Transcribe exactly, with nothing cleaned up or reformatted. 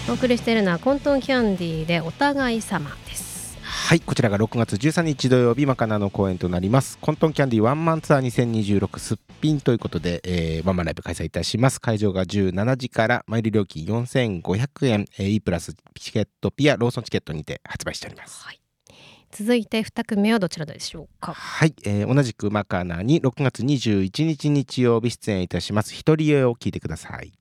お送りしているのはコントンキャンディーでお互い様です。 はい、こちらがろくがつじゅうさんにち土曜日マカナの公演となりますコントンキャンディーワンマンツアーにせんにじゅうろくすっぴんということで、えー、ワンマンライブ開催いたします。会場がじゅうしちじから前売り料金よんせんごひゃくえん、えー、E プラスチケットピアローソンチケットにて発売しております。 はい、続いてに組目はどちらでしょうか。 はい、えー、同じくマカナにろくがつにじゅういちにち日曜日出演いたします。一人絵を聞いてください。